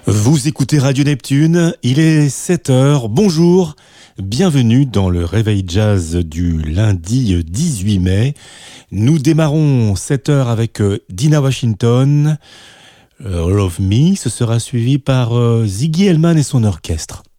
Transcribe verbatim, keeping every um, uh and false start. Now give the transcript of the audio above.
Vous écoutez Radio Neptune, il est sept heures, bonjour, bienvenue dans le Réveil Jazz du lundi dix-huit mai. Nous démarrons sept heures avec Dinah Washington, All of Me, ce sera suivi par Ziggy Elman et son orchestre.